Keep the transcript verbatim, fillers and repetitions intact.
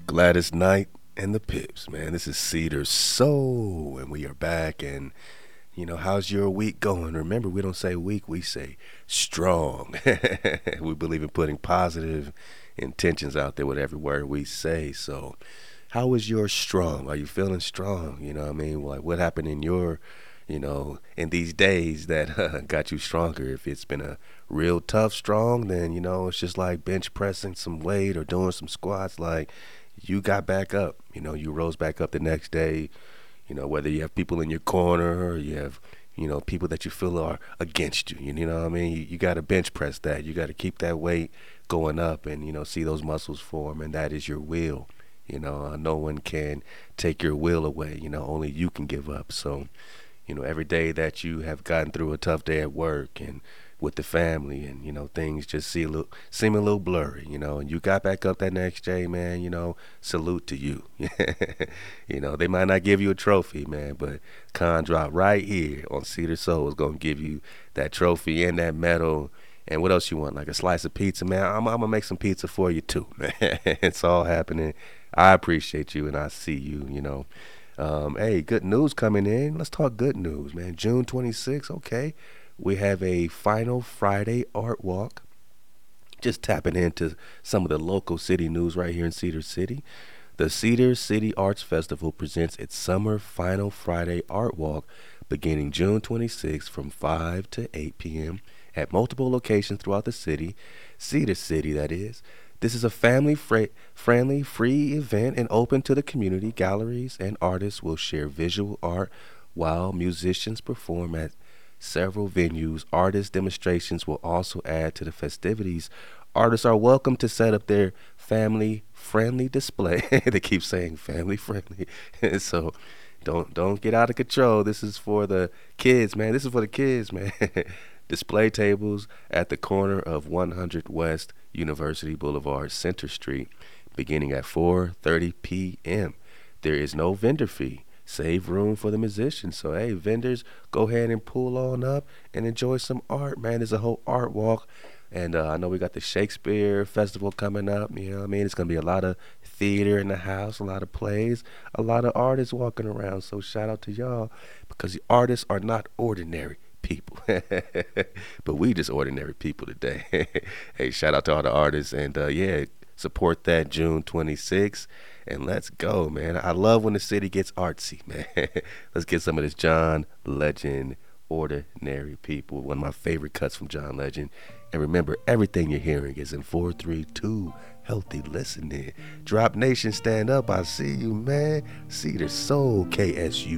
Gladys Knight and the Pips, man. This is Cedar Soul, and we are back. And you know, how's your week going? Remember, we don't say weak, we say strong. We believe in putting positive intentions out there with every word we say. So, how is your strong? Are you feeling strong? You know what I mean? Like, what happened in your, you know, in these days that uh, got you stronger? If it's been a real tough strong, then, you know, it's just like bench pressing some weight or doing some squats. Like, you got back up. You know, you rose back up the next day. You know, whether you have people in your corner or you have, you know, people that you feel are against you. You know what I mean? You, you got to bench press that. You got to keep that weight going up and, you know, see those muscles form. And that is your will. You know, uh, no one can take your will away. You know, only you can give up. So, you know, every day that you have gotten through a tough day at work and with the family and, you know, things just see a little, seem a little blurry, you know, and you got back up that next day, man, you know, salute to you. You know, they might not give you a trophy, man, but Con Drop right here on Cedar Soul is going to give you that trophy and that medal. And what else you want? Like a slice of pizza, man? I'm, I'm going to make some pizza for you too, man. It's all happening. I appreciate you and I see you, you know. Um, hey, good news coming in. Let's talk good news, man. June twenty-sixth, okay. We have a final Friday art walk. Just tapping into some of the local city news right here in Cedar City. The Cedar City Arts Festival presents its summer final Friday art walk beginning June twenty-sixth from five to eight p.m. at multiple locations throughout the city. Cedar City, that is. This is a family-friendly, free event and open to the community. Galleries and artists will share visual art while musicians perform at several venues. Artist demonstrations will also add to the festivities. Artists are welcome to set up their family-friendly display. They keep saying family-friendly. So don't don't get out of control. This is for the kids, man. This is for the kids, man. Display tables at the corner of one hundred West University Boulevard, Center Street, beginning at four thirty p.m. There is no vendor fee. Save room for the musicians. So, hey, vendors, go ahead and pull on up and enjoy some art, man. There's a whole art walk. And uh, I know we got the Shakespeare Festival coming up. You know what I mean? It's going to be a lot of theater in the house, a lot of plays, a lot of artists walking around. So shout out to y'all because the artists are not ordinary people. But we just ordinary people today. Hey, shout out to all the artists. And, uh, yeah, support that June twenty-sixth. And let's go, man. I love when the city gets artsy, man. Let's get some of this John Legend, Ordinary People. One of my favorite cuts from John Legend. And remember, everything you're hearing is in four three two, healthy listening. Drop Nation, stand up. I see you, man. Cedar Soul, K S U.